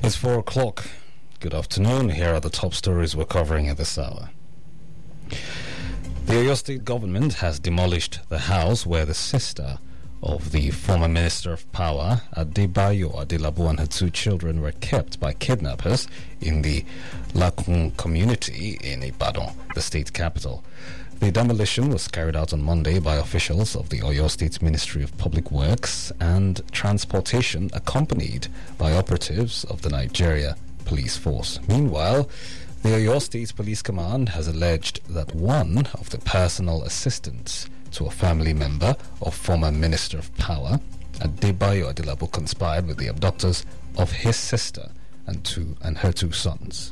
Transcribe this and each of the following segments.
It's 4 o'clock. Good afternoon. Here are the top stories we're covering at this hour. The Oyo State government has demolished the house where the sister of the former Minister of Power, Adebayo Adelabu, and her 2 children were kept by kidnappers in the Lakun community in Ibadan, the state capital. The demolition was carried out on Monday by officials of the Oyo State Ministry of Public Works and Transportation, accompanied by operatives of the Nigeria Police Force. Meanwhile, the Oyo State Police Command has alleged that one of the personal assistants to a family member of former Minister of Power, Adebayo Adelabu, conspired with the abductors of his sister and her 2 sons.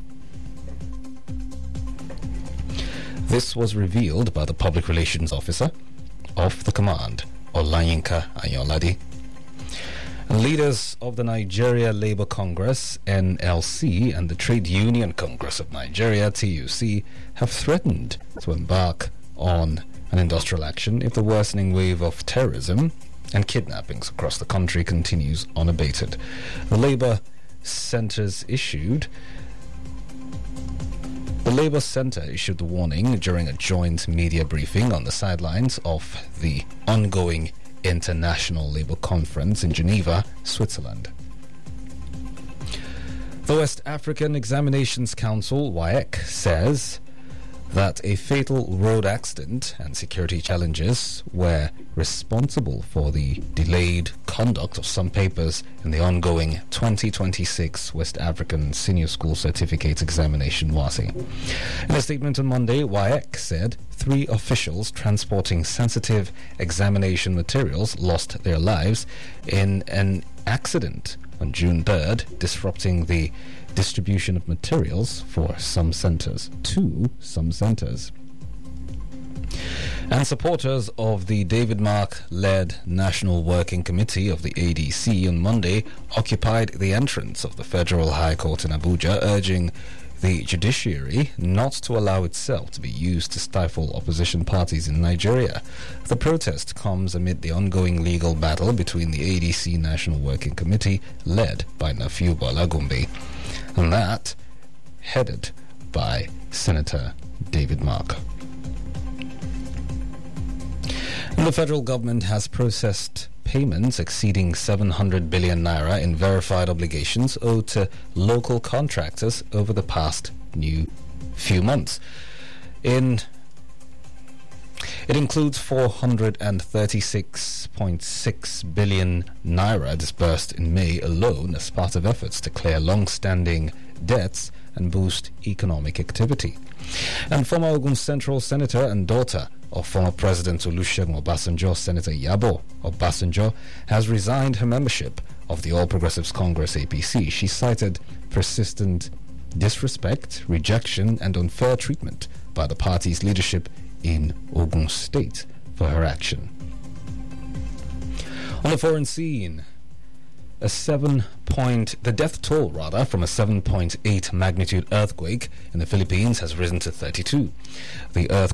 This was revealed by the public relations officer of the command, Olayinka Ayolade. Leaders of the Nigeria Labour Congress, NLC, and the Trade Union Congress of Nigeria, TUC, have threatened to embark on an industrial action if the worsening wave of terrorism and kidnappings across the country continues unabated. The Labour Centre issued the warning during a joint media briefing on the sidelines of the ongoing International Labour Conference in Geneva, Switzerland. The West African Examinations Council, WAEC, says that a fatal road accident and security challenges were responsible for the delayed conduct of some papers in the ongoing 2026 West African Senior School Certificate Examination, WASE. In a statement on Monday, WAEC said 3 officials transporting sensitive examination materials lost their lives in an accident on June 3rd, disrupting the distribution of materials to some centers. And supporters of the David Mark-led National Working Committee of the ADC on Monday occupied the entrance of the Federal High Court in Abuja, urging the judiciary not to allow itself to be used to stifle opposition parties in Nigeria. The protest comes amid the ongoing legal battle between the ADC National Working Committee, led by Nafiu Balagumbe, and that headed by Senator David Mark. And the federal government has processed payments exceeding 700 billion naira in verified obligations owed to local contractors over the past few months. It includes 436.6 billion naira disbursed in May alone as part of efforts to clear long-standing debts and boost economic activity. And former Ogun Central Senator and daughter of former President Olusegun Obasanjo, Senator Yabo Obasanjo, has resigned her membership of the All Progressives Congress, APC. She cited persistent disrespect, rejection, and unfair treatment by the party's leadership in Ogun State for her action. On the foreign scene, the death toll from a 7.8 magnitude earthquake in the Philippines has risen to 32. The earthquake